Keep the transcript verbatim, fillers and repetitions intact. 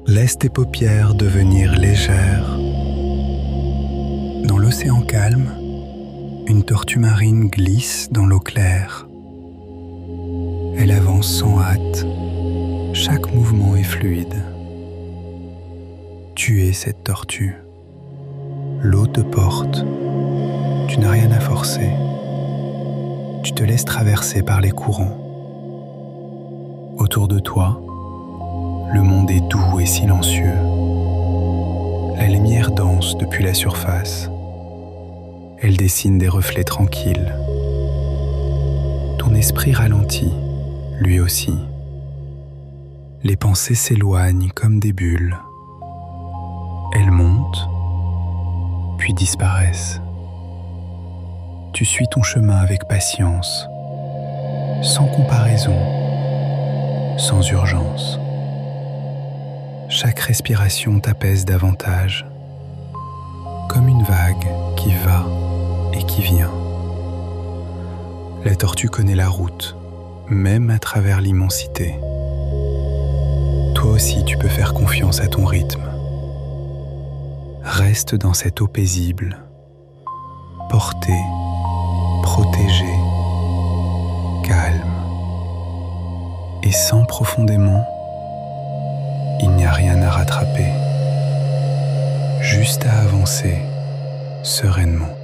Laisse tes paupières devenir légères. Dans l'océan calme, une tortue marine glisse dans l'eau claire. Elle avance sans hâte. Chaque mouvement est fluide. Tu es cette tortue. L'eau te porte. Tu n'as rien à forcer. Tu te laisses traverser par les courants. Autour de toi, le monde est doux et silencieux. La lumière danse depuis la surface. Elle dessine des reflets tranquilles. Ton esprit ralentit, lui aussi. Les pensées s'éloignent comme des bulles. Elles montent, puis disparaissent. Tu suis ton chemin avec patience, sans comparaison, sans urgence. Chaque respiration t'apaise davantage, comme une vague qui va et qui vient. La tortue connaît la route, même à travers l'immensité. Toi aussi tu peux faire confiance à ton rythme. Reste dans cette eau paisible, porté, protégé, calme. Et sens profondément, il n'y a rien à rattraper, juste à avancer sereinement.